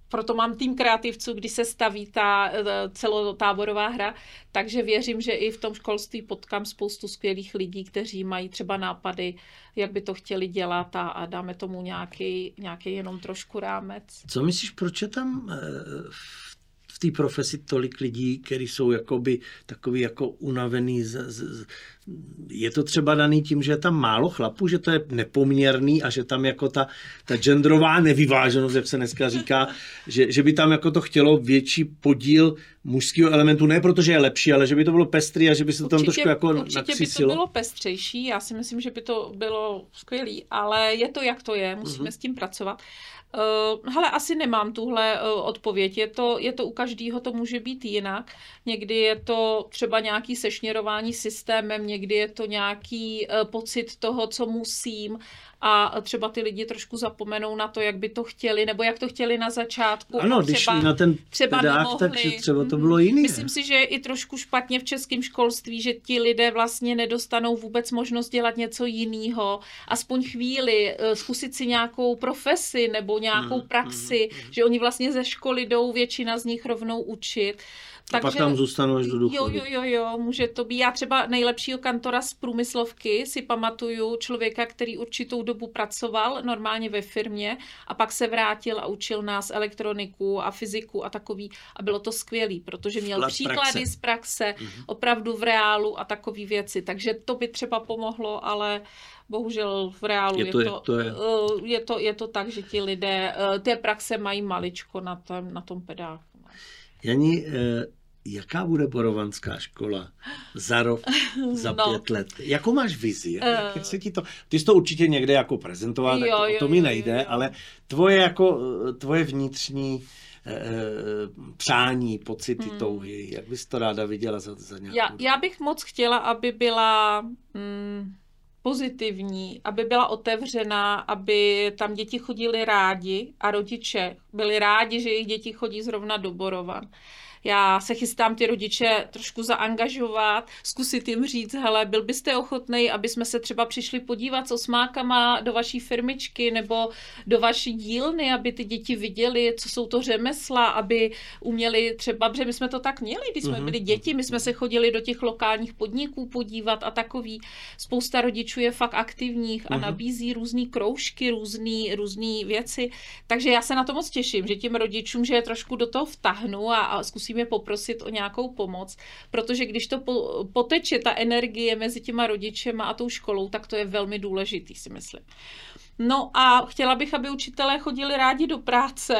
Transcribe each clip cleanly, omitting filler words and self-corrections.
proto mám tým kreativců, kdy se staví ta celotáborová hra, takže věřím, že i v tom školství potkám spoustu skvělých lidí, kteří mají třeba nápady, jak by to chtěli dělat a dáme tomu nějaký jenom trošku rámec. Co myslíš, proč je tam v té profesi tolik lidí, kteří jsou jakoby takový jako unavený? Je to třeba daný tím, že je tam málo chlapů, že to je nepoměrný a že tam jako ta genderová nevyváženost, jak se dneska říká, že by tam jako to chtělo větší podíl mužského elementu, ne protože je lepší, ale že by to bylo pestrý a že by se to tam trošku jako nakřísilo. Určitě by to bylo pestřejší, já si myslím, že by to bylo skvělý, ale je to, jak to je, musíme s tím pracovat. Hele, asi nemám tuhle odpověď. Je to u každého, to může být jinak. Někdy je to třeba nějaký sešněrování systémem, někdy je to nějaký pocit toho, co musím a třeba ty lidi trošku zapomenou na to, jak by to chtěli, nebo jak to chtěli na začátku. Ano, když šli na ten pedák, takže třeba to bylo jiný. Myslím si, že je i trošku špatně v českém školství, že ti lidé vlastně nedostanou vůbec možnost dělat něco jiného, aspoň chvíli, zkusit si nějakou profesi nebo nějakou praxi, že oni vlastně ze školy jdou většina z nich rovnou učit. A pak tam zůstanou až do důchodu. Jo, může to být. Já třeba nejlepšího kantora z průmyslovky si pamatuju člověka, který určitou dobu pracoval normálně ve firmě a pak se vrátil a učil nás elektroniku a fyziku a takový. A bylo to skvělý, protože měl příklady z praxe, opravdu v reálu a takové věci. Takže to by třeba pomohlo, ale bohužel v reálu je to tak, že ti lidé té praxe mají maličko na tom pedáku. Jani, jaká bude borovanská škola za rok, za 5 let? Jakou máš vizi? Jak se ti to... Ty jsi to určitě někde jako prezentoval, tak o to mi nejde, ale tvoje vnitřní přání, pocity, touhy, jak bys to ráda viděla za nějakou... Já bych moc chtěla, aby byla... pozitivní, aby byla otevřená, aby tam děti chodily rádi a rodiče byli rádi, že jejich děti chodí zrovna do Borovan. Já se chystám ty rodiče trošku zaangažovat, zkusit jim říct, hele, byl byste ochotnej, aby jsme se třeba přišli podívat s osmákama do vaší firmičky nebo do vaší dílny, aby ty děti viděli, co jsou to řemesla, aby uměli třeba, protože my jsme to tak měli, když jsme byli děti, my jsme se chodili do těch lokálních podniků podívat a takový. Spousta rodičů je fakt aktivních a nabízí různý kroužky, různý věci. Takže já se na to moc těším, že těm rodičům, že je trošku do toho vtahnu a zkusím je poprosit o nějakou pomoc, protože když to poteče ta energie mezi těma rodičema a tou školou, tak to je velmi důležitý, si myslím. No a chtěla bych, aby učitelé chodili rádi do práce,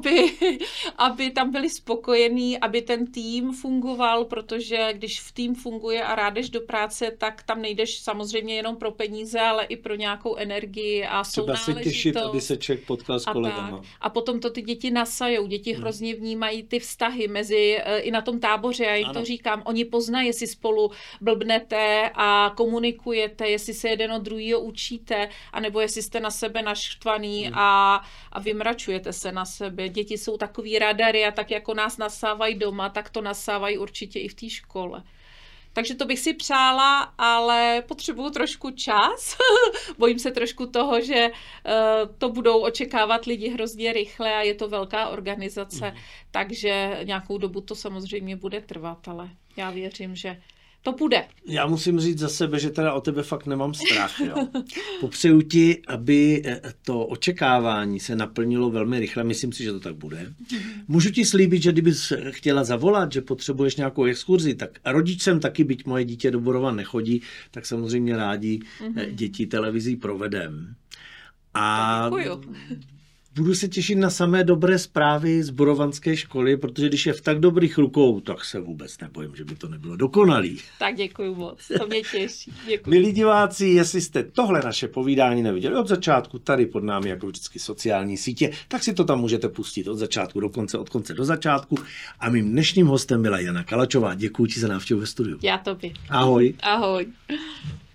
aby tam byli spokojení, aby ten tým fungoval, protože když v tým funguje a rád jdeš do práce, tak tam nejdeš samozřejmě jenom pro peníze, ale i pro nějakou energii a sounáležitost. Třeba se těšit, aby se člověk potkal s kolegama. A potom to ty děti nasajou. Děti hrozně vnímají ty vztahy mezi, i na tom táboře, já jim to říkám, oni poznají, jestli spolu blbnete a komunikujete, jestli se jeden od druhého učíte, anebo jestli jste na sebe naštvaný a vymračujete se na sebe. Děti jsou takový radary a tak jako nás nasávají doma, tak to nasávají určitě i v té škole. Takže to bych si přála, ale potřebuju trošku čas. Bojím se trošku toho, že to budou očekávat lidi hrozně rychle a je to velká organizace, takže nějakou dobu to samozřejmě bude trvat, ale já věřím, že to půjde. Já musím říct za sebe, že teda o tebe fakt nemám strach. Jo. Popřeju ti, aby to očekávání se naplnilo velmi rychle. Myslím si, že to tak bude. Můžu ti slíbit, že kdybys chtěla zavolat, že potřebuješ nějakou exkurzi, tak rodičem taky, byť moje dítě do Borova nechodí, tak samozřejmě rádi děti televizí provedem. A budu se těšit na samé dobré zprávy z borovanské školy, protože když je v tak dobrých rukou, tak se vůbec nebojím, že by to nebylo dokonalý. Tak děkuju moc, to mě těší. Děkuju. Milí diváci, jestli jste tohle naše povídání neviděli od začátku, tady pod námi jako vždycky sociální sítě, tak si to tam můžete pustit od začátku do konce, od konce do začátku. A mým dnešním hostem byla Jana Kalačová. Děkuji ti za návštěvu ve studiu. Já tobě. Ahoj. Ahoj.